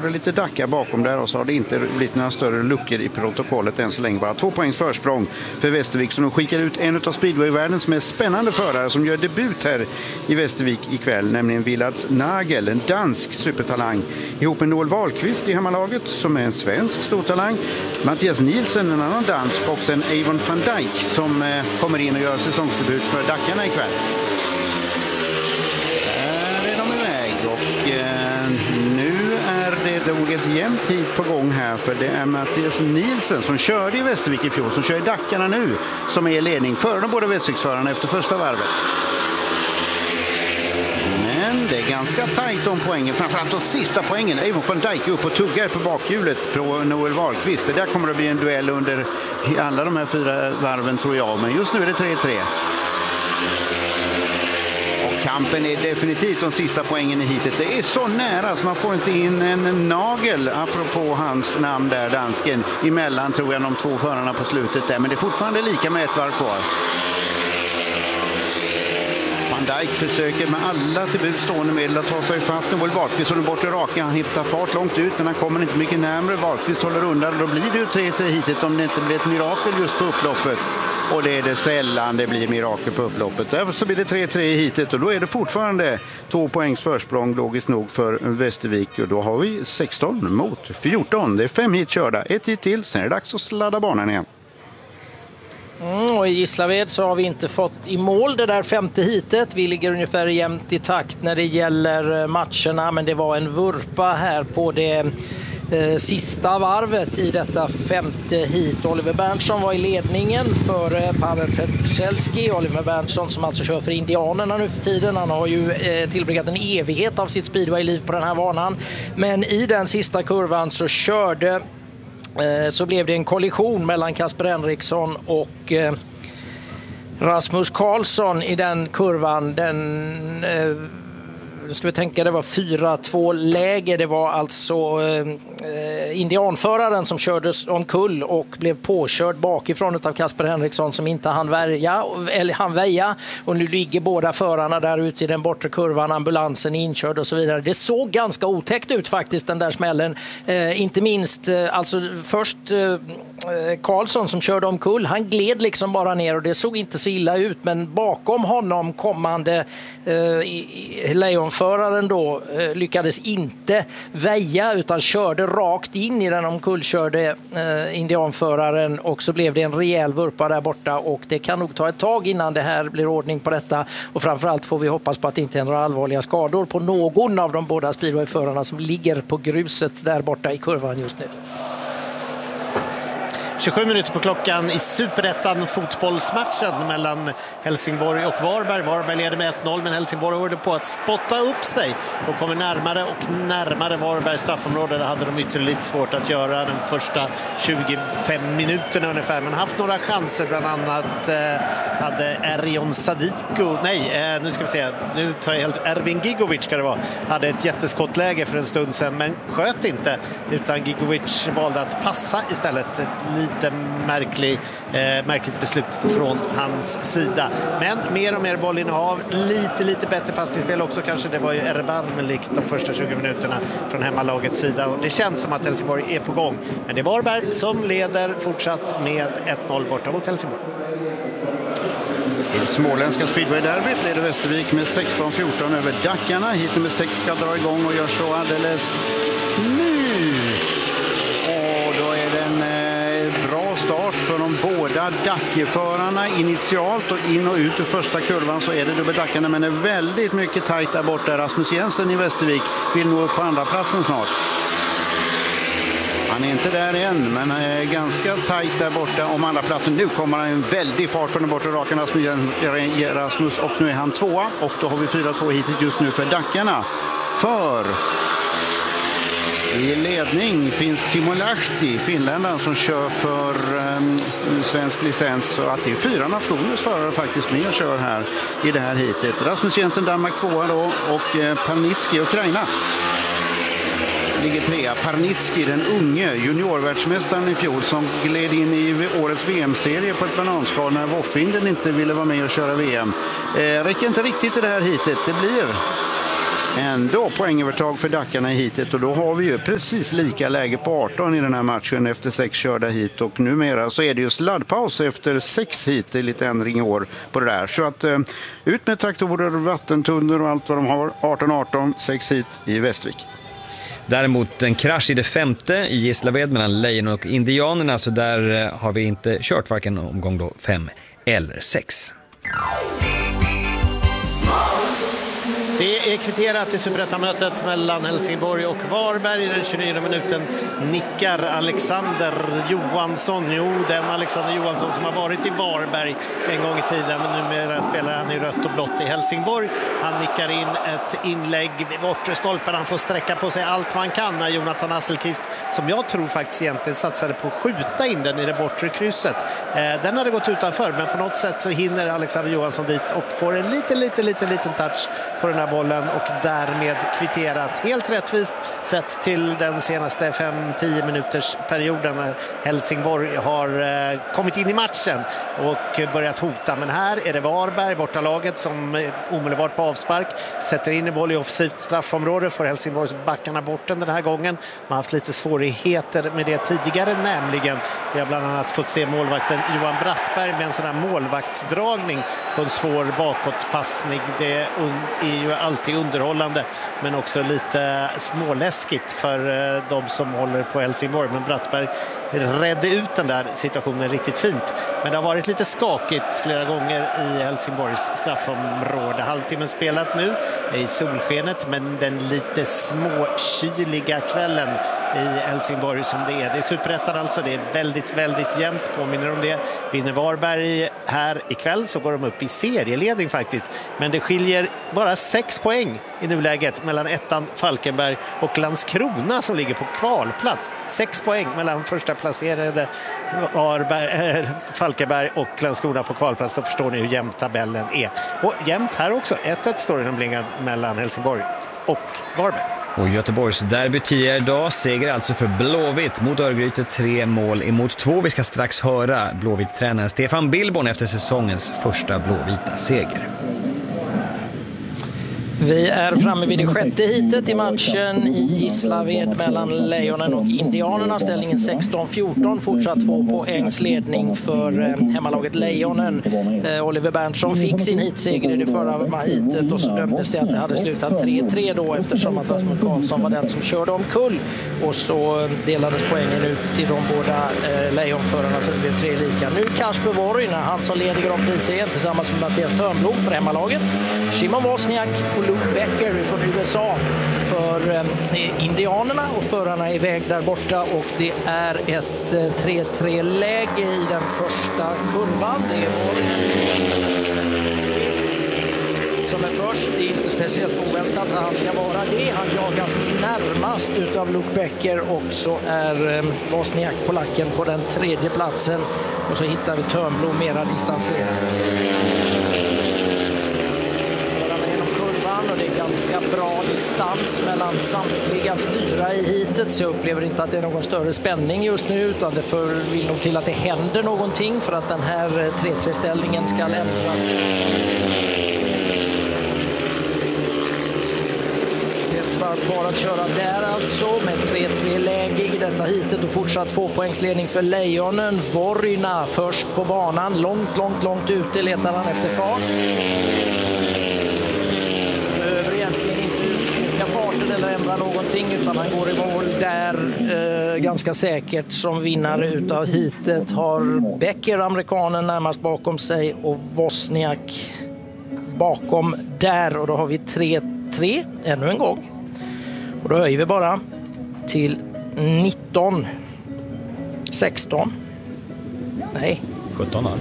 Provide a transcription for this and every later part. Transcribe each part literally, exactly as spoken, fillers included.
det lite dackar bakom där och så har det inte blivit några större luckor i protokollet än så länge. Bara två poängs försprång för Västervik som de skickar ut en av speedway-världens mest spännande förare som gör debut här i Västervik ikväll, nämligen Villads Nagel, en dansk supertalang, ihop med Noel Wahlqvist i hemmalaget som är en svensk stortalang, Mattias Nielsen, en annan dansk, och sen Avon van Dijk som eh, kommer in och gör säsongsdebut för dackarna ikväll. Där är de iväg och eh, nu är det nog ett jämnt hit på gång här, för det är Mattias Nielsen som körde i Västervik i fjol, som kör i dackarna nu, som är i ledning före de båda Västerviksförarna efter första varvet. Men det är ganska tajt om poängen, framförallt de sista poängen. Avon van Dijk upp och tuggar på bakhjulet på Noel Wahlqvist. Det där kommer att bli en duell under alla de här fyra varven tror jag, men just nu är det tre tre. Och kampen är definitivt de sista poängen i hitet. Det är så nära så man får inte in en nagel, apropå hans namn där, dansken, emellan tror jag de två förarna på slutet där. Men det är fortfarande lika med ett varv kvar. Van Dijk försöker med alla till bud stående medel att ta sig i fatt. Noel Wahlqvist håller bort i raka. Han hittar fart långt ut, men han kommer inte mycket närmare. Wahlqvist håller undan. Då blir det ju tre tre hitet om det inte blir ett mirakel just på upploppet. Och det är det sällan det blir mirakel på upploppet. Därför så blir det tre tre i hitet och då är det fortfarande två poängs försprång logiskt nog för Västervik. Och då har vi sexton mot fjorton. Det är fem hit körda. Ett hit till, sen är det dags att sladda banan igen. Mm, och i Gislaved så har vi inte fått i mål det där femte hitet. Vi ligger ungefär jämnt i takt när det gäller matcherna, men det var en vurpa här på det eh, sista varvet i detta femte hit. Oliver Berntsson var i ledningen för eh, Pavel Petruchelski. Oliver Berntsson som alltså kör för Indianerna nu för tiden. Han har ju eh, tillbringat en evighet av sitt speedway-liv på den här banan. Men i den sista kurvan så körde så blev det en kollision mellan Kasper Henriksson och eh, Rasmus Karlsson i den kurvan. Den, eh, ska vi tänka, det var fyra två läge. Det var alltså eh, indianföraren som kördes omkull och blev påkörd bakifrån av Kasper Henriksson som inte hann värja, eller han väja. Och nu ligger båda förarna där ute i den bortre kurvan, ambulansen är inkörd och så vidare. Det såg ganska otäckt ut faktiskt, den där smällen. Eh, inte minst, eh, alltså först eh, Karlsson som körde omkull, han gled liksom bara ner och det såg inte så illa ut, men bakom honom kommande eh, lejonföraren då eh, lyckades inte väja utan körde rakt in i den omkullkörde eh, indianföraren, och så blev det en rejäl vurpa där borta, och det kan nog ta ett tag innan det här blir ordning på detta, och framförallt får vi hoppas på att det inte är några allvarliga skador på någon av de båda speedwayförarna som ligger på gruset där borta i kurvan just nu. tjugosju minuter på klockan i Superettan fotbollsmatchen mellan Helsingborg och Varberg. Varberg leder med ett noll, men Helsingborg håller på att spotta upp sig och kommer närmare och närmare Varbergs straffområde. Det hade de ytterligare lite svårt att göra den första tjugofem minuterna ungefär, men haft några chanser. Bland annat eh, hade Erjon Sadiko, nej eh, nu ska vi se, nu tar jag helt, Ervin Gigovic ska det vara, hade ett jätteskottläge för en stund sedan men sköt inte, utan Gigovic valde att passa istället. Ett lite märklig, eh, märkligt beslut från hans sida. Men mer och mer bollinnehav, lite lite bättre passningsspel också kanske. Det var ju erbarmligt de första tjugo minuterna från hemmalagets sida, och det känns som att Helsingborg är på gång. Men det är Varberg som leder fortsatt med ett noll borta mot Helsingborg. I småländska speedway-derbyt leder Västervik med sexton fjorton över dackarna. Hit nummer sex ska dra igång och gör så alldeles nu. Och då är det en eh, bra start för de båda dackeförarna initialt, och in och ut ur första kurvan så är det dubbeldackarna, men det är väldigt mycket tajt där borta. Rasmus Jensen i Västervik vill nå upp på andra platsen snart. Han är inte där än, men han är ganska tajt där borta om andra platsen. Nu kommer han en väldig fart på den bortre raken, Rasmus, och nu är han tvåa, och då har vi fyra två hittills just nu för dackarna. För i ledning finns Timo Lahti, finländaren som kör för um, svensk licens, så att det är fyra nationers förare faktiskt med och kör här i det här hitet. Rasmus Jensen, Danmark tvåa då, och eh, Parnitski, Ukraina ligger trea. Parnitski, den unge juniorvärldsmästaren i fjol som gled in i årets V M-serie på ett bananskal när Woffinden inte ville vara med och köra V M. Eh, räcker inte riktigt i det här hitet. Det blir ändå poängövertag för Dackarna i hitet, och då har vi ju precis lika läge på arton i den här matchen efter sex körda hit, och numera så är det ju sladdpaus efter sex hit, det är lite ändring i år på det där. Så att eh, ut med traktorer, vattentunnor och allt vad de har, arton arton, sex hit i Västervik. Däremot en krasch i det femte i Gislaved mellan Lejon och Indianerna, så där har vi inte kört varken omgång då fem eller sex. Det är kvitterat i Superettan-mötet mellan Helsingborg och Varberg. I den tjugonionde minuten nickar Alexander Johansson. Jo, den Alexander Johansson som har varit i Varberg en gång i tiden, men numera spelar han i rött och blått i Helsingborg. Han nickar in ett inlägg vid bortre stolpen. Han får sträcka på sig allt vad han kan när Jonathan Asselqvist, som jag tror faktiskt egentligen satsade på att skjuta in den i det bortre krysset. Den hade gått utanför, men på något sätt så hinner Alexander Johansson dit och får en liten, liten, liten, liten touch på den här bollen och därmed kvitterat helt rättvist sett till den senaste fem till tio minuters perioden när Helsingborg har eh, kommit in i matchen och börjat hota. Men här är det Varberg, bortalaget, som omedelbart på avspark sätter in en boll i offensivt straffområde för Helsingborgs backarna bort den här gången. Man har haft lite svårigheter med det tidigare, nämligen vi har bland annat fått se målvakten Johan Brattberg med en sån här målvaktsdragning på en svår bakåtpassning. Det är ju alltid underhållande, men också lite småläskigt för de som håller på Helsingborg. Men Brattberg redde ut den där situationen riktigt fint. Men det har varit lite skakigt flera gånger i Helsingborgs straffområde. Halvtimmen spelat nu i solskenet, men den lite småkyliga kvällen i Helsingborg som det är. Det är Superettan alltså, det är väldigt, väldigt jämnt, påminner om det. Vinner Varberg här ikväll så går de upp i serieledning faktiskt. Men det skiljer bara sex poäng i nuläget mellan ettan Falkenberg och Landskrona som ligger på kvalplats. Sex poäng mellan första placerade Varberg, äh, Falkenberg och Landskrona på kvalplats. Då förstår ni hur jämnt tabellen är. Och jämnt här också. ett ett står det nämligen mellan Helsingborg och Varberg. Och Göteborgs derby tidigare idag, seger alltså för Blåvitt mot Örgryte, tre mål emot två. Vi ska strax höra Blåvitt-tränaren Stefan Billborn efter säsongens första blåvita seger. Vi är framme vid det sjätte hitet i matchen i Gislaved mellan Lejonen och Indianerna. Ställningen sexton fjorton, fortsatt två poängs ledning för hemmalaget Lejonen. Oliver Berntsson fick sin hitseger i det förra hitet och så dömdes det att det hade slutat tre tre då, eftersom att Rasmus Karlsson var den som körde omkull. Och så delades poängen ut till de båda lejonförarna så det blev tre lika. Nu Kasper Voryna, han som leder Grand Prix tillsammans med Mattias Törnblom för hemmalaget. Shimon Wozniak och Luke Becker från U S A för eh, Indianerna, och förarna är iväg där borta och det är ett eh, tre tre-läge i den första kurvan. Det är som är först, det är inte speciellt oväntat att han ska vara det. Han jagas närmast utav Luke Becker och så är eh, Wozniak polacken på den tredje platsen och så hittar vi Törnblom mera distanserad. Och det är ganska bra distans mellan samtliga fyra i hitet, så jag upplever inte att det är någon större spänning just nu, utan det för, vill nog till att det händer någonting för att den här tre tre-ställningen ska ändras. Ett varv kvar att köra där alltså med tre tre-läge i detta hitet och fortsatt tvåpoängsledning för Lejonen. Voryna först på banan, långt, långt, långt ute letar han efter fart. Eller ändra någonting, utan han går i mål där eh, ganska säkert som vinnare utav hitet. Har Becker, amerikanen, närmast bakom sig och Wozniak bakom där, och då har vi tre tre ännu en gång. Och då höjer vi bara till nitton sexton. Nej. sjutton då.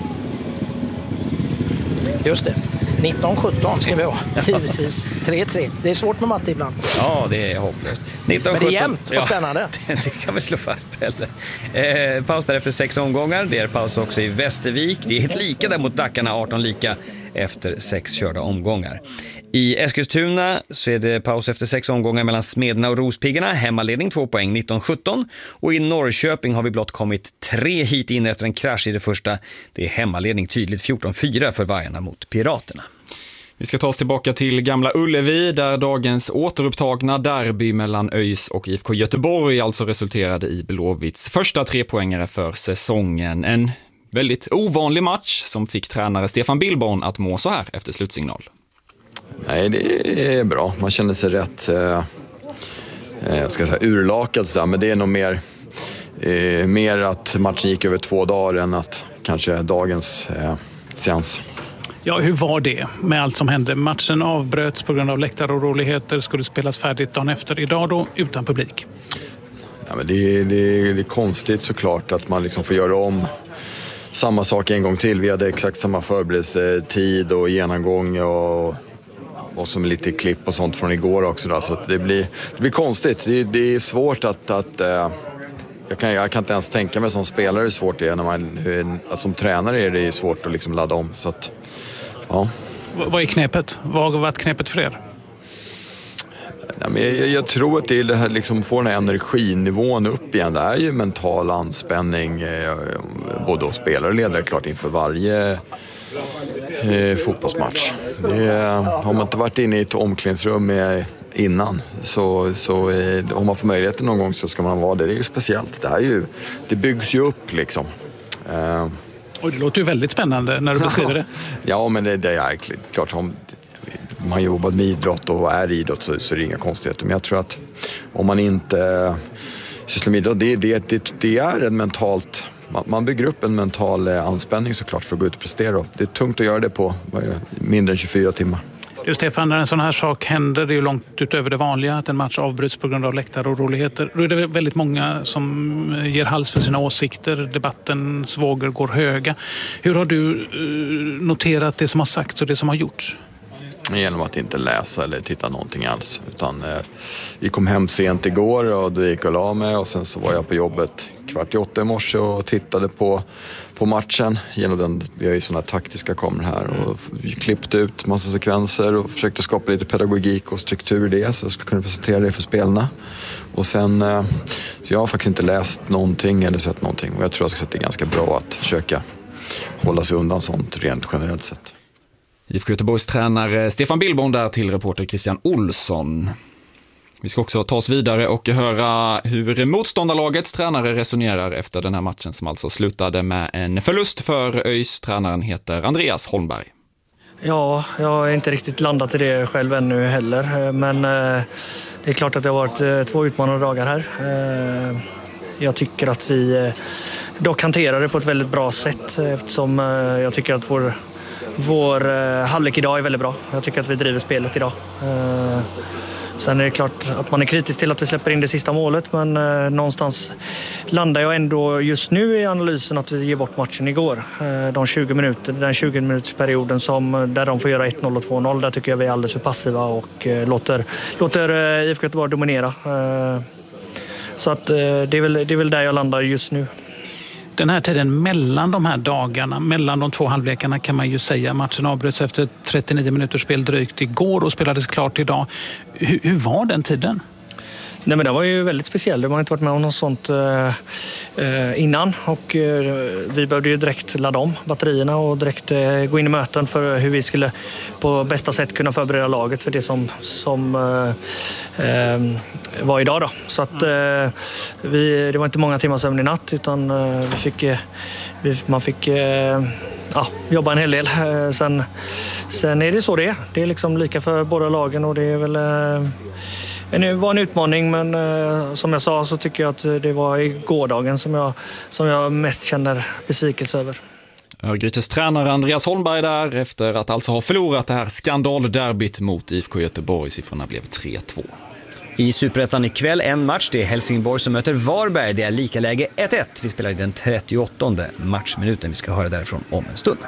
Just det. nitton sjutton ska vi ha, givetvis. tre tre. Det är svårt med matte ibland. Ja, det är hopplöst. nitton sjutton. Men det är jämnt och spännande. Ja, det kan vi slå fast, Pelle. Eh, paus där efter sex omgångar. Det är paus också i Västervik. Det är helt lika där mot Dackarna, arton lika efter sex körda omgångar. I Eskilstuna så är det paus efter sex omgångar mellan Smederna och Rospiggarna. Hemmaledning två poäng, nitton sjutton. Och i Norrköping har vi blott kommit tre hit in efter en krasch i det första. Det är hemmaledning tydligt fjorton fyra för Vargarna mot Piraterna. Vi ska ta oss tillbaka till Gamla Ullevi där dagens återupptagna derby mellan ÖIS och I F K Göteborg alltså resulterade i Blåvitts första trepoängare för säsongen. En väldigt ovanlig match som fick tränare Stefan Billborn att må så här efter slutsignal. Nej, det är bra. Man känner sig rätt eh, jag ska säga, urlakad så där, men det är nog mer, eh, mer att matchen gick över två dagar än att kanske dagens eh, seans. Ja, hur var det med allt som hände? Matchen avbröts på grund av läktaroroligheter, skulle spelas färdigt dagen efter. Idag då utan publik. Ja, men det, det, det är konstigt såklart att man liksom får göra om samma sak en gång till. Vi hade exakt samma förberedelsetid och genomgång och, och som lite klipp och sånt från igår också. Då. Så det blir, det blir konstigt. Det, det är svårt att... att äh, jag, kan, jag kan inte ens tänka mig som spelare hur svårt det är. När man, att som tränare är det svårt att liksom ladda om. Så att, ja. Vad är knepet? Vad har varit knepet för er? Ja, men jag, jag tror att det är det här liksom får den här energinivån upp igen. Det är ju mental anspänning eh, både hos spelare och ledare klart inför varje eh, fotbollsmatch. Det, har man inte varit inne i ett omklädningsrum med, innan så, så eh, om man får möjligheten någon gång så ska man vara det. Det är ju speciellt. Det, här är ju, det byggs ju upp liksom. Eh, och det låter ju väldigt spännande när du beskriver det. Ja, men det, det är klart om man jobbar med idrott och är idrott så, så är det inga konstigheter. Men jag tror att om man inte sysslar med idrott, det, det, det, det är en mentalt... Man bygger upp en mental anspänning såklart för att gå ut och prestera. Det är tungt att göra det på mindre än tjugofyra timmar. Du Stefan, när en sån här sak händer, det är ju långt utöver det vanliga att en match avbryts på grund av läktaroroligheter. Då är det väldigt många som ger hals för sina åsikter. Debattens vågor går höga. Hur har du noterat det som har sagts och det som har gjorts? Genom att inte läsa eller titta någonting alls. Utan, eh, vi kom hem sent igår och då gick jag och la mig och sen så var jag på jobbet kvart i åtta i morse och tittade på, på matchen. Genom den, vi har ju sådana taktiska kameror här och vi klippte ut massa sekvenser och försökte skapa lite pedagogik och struktur i det så jag skulle kunna presentera det för spelarna. Och sen, eh, så jag har faktiskt inte läst någonting eller sett någonting och jag tror att det är ganska bra att försöka hålla sig undan sånt rent generellt sett. I F K Göteborgs tränare Stefan Billborn där till reporter Christian Olsson. Vi ska också ta oss vidare och höra hur motståndarlagets tränare resonerar efter den här matchen som alltså slutade med en förlust för ÖIS. Tränaren heter Andreas Holmberg. Ja, jag har inte riktigt landat i det själv ännu heller. Men det är klart att det har varit två utmanande dagar här. Jag tycker att vi dock hanterar det på ett väldigt bra sätt eftersom jag tycker att vår Vår eh, halvlek idag är väldigt bra. Jag tycker att vi driver spelet idag. Eh, sen är det klart att man är kritisk till att vi släpper in det sista målet. Men eh, någonstans landar jag ändå just nu i analysen att vi ger bort matchen igår. Eh, de tjugo minuter, den tjugo minutersperioden som, där de får göra ett noll och två noll. Där tycker jag vi är alldeles för passiva och eh, låter, låter eh, I F K Göteborg dominera. Eh, så att, eh, det, är väl, det är väl där jag landar just nu. Den här tiden mellan de här dagarna, mellan de två halvlekarna kan man ju säga. Matchen avbröts efter trettionio minuters spel drygt igår och spelades klart idag. Hur, hur var den tiden? Nej, men det var ju väldigt speciellt. Det har inte varit med om något sånt eh, innan. Och eh, vi behövde ju direkt ladda om batterierna och direkt eh, gå in i möten för hur vi skulle på bästa sätt kunna förbereda laget för det som, som eh, eh, var idag då. Så att eh, vi, det var inte många timmar sömn i natt utan eh, vi fick, eh, vi, man fick eh, ja, jobba en hel del. Eh, sen, sen är det så det är. Det är liksom lika för båda lagen och det är väl... Eh, Det var en utmaning, men eh, som jag sa så tycker jag att det var i gårdagen som jag, som jag mest känner besvikelse över. Örgrytes tränare Andreas Holmberg där efter att alltså ha förlorat det här skandalderbyt mot I F K Göteborg. Siffrorna blev tre två. I Superettan ikväll en match. Det är Helsingborg som möter Varberg. Det är lika läge ett ett. Vi spelar i den trettioåttonde matchminuten. Vi ska höra därifrån om en stund.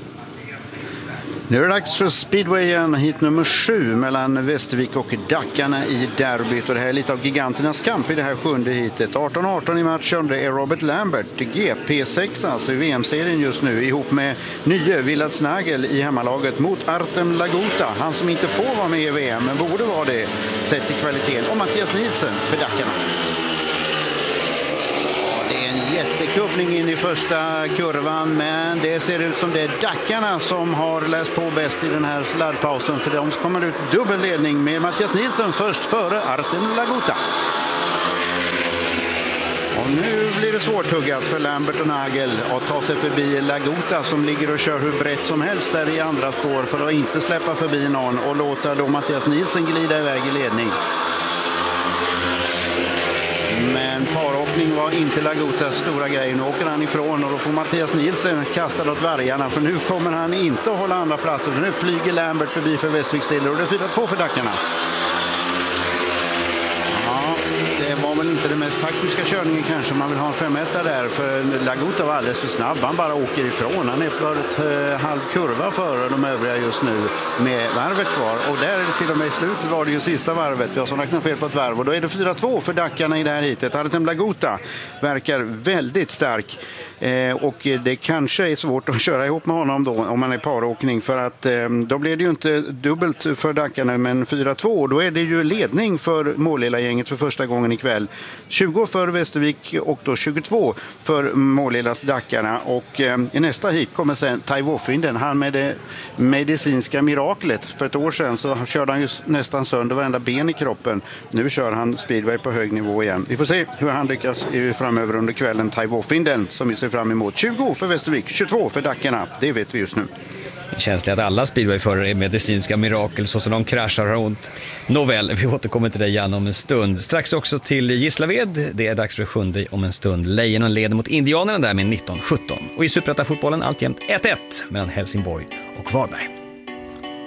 Nu är det dags för speedwayen hit nummer sju mellan Västervik och Dackarna i derbyt. Och det här är lite av giganternas kamp i det här sjunde hitet. arton arton i matchen, det är Robert Lambert, G P sex alltså i V M-serien just nu, ihop med nye Willard Snagel i hemmalaget mot Artem Lagota. Han som inte får vara med i V M men borde vara det sett till kvaliteten. Och Mattias Nielsen för Dackarna. Det är en jättekubbning in i första kurvan, men det ser ut som det är dackarna som har läst på bäst i den här sladdpausen, för de kommer ut dubbelledning med Mattias Nilsson först före Artem Laguta. Och nu blir det svårtuggat för Lambert och Nagel att ta sig förbi Laguta som ligger och kör hur brett som helst där i andra spår för att inte släppa förbi någon och låta då Mattias Nilsson glida iväg i ledning. Men paråkning var inte Lagutas stora grej. Nu åker han ifrån och då får Mattias Nilsson kasta åt vargarna, för nu kommer han inte att hålla andra platser. För nu flyger Lambert förbi för Västervik Stiller och det är fyra två för dackarna. Ja, det var väl inte den mest taktiska körningen kanske. Man vill ha en fem ett där, för Laguta var alldeles för snabb. Han bara åker ifrån. Han är på ett eh, halv kurva före de övriga just nu med varvet kvar. Och där är det till och med i slutet var det ju sista varvet. Vi har som räknat fel på ett varv och då är det fyra två för dackarna i det här hitet. Artem Laguta verkar väldigt stark. Eh, och det kanske är svårt att köra ihop med honom då om man är paråkning, för att eh, då blir det ju inte dubbelt för dackarna, men fyra två. Då är det ju ledning för Målilla-gänget för första gången ikväll. tjugo för Västervik och då tjugotvå för Målillas dackarna. Och eh, i nästa hit kommer sen Taiwo Finden, han med det medicinska miraklet. För ett år sedan så körde han ju nästan sönder varenda ben i kroppen. Nu kör han speedway på hög nivå igen. Vi får se hur han lyckas framöver under kvällen. Taiwo Finden som vi ser fram emot. tjugo för Västervik, tjugotvå för dackarna. Det vet vi just nu. Känsligt att alla speedwayförare är medicinska mirakel så som de kraschar och har ont. Nåväl, vi återkommer till dig igen om en stund. Strax också till Gislaved. Det är dags för sjunde om en stund. Lejonen leder mot Indianerna där med nitton sjutton. Och i Superettan-fotbollen alltjämt ett ett mellan Helsingborg och Varberg.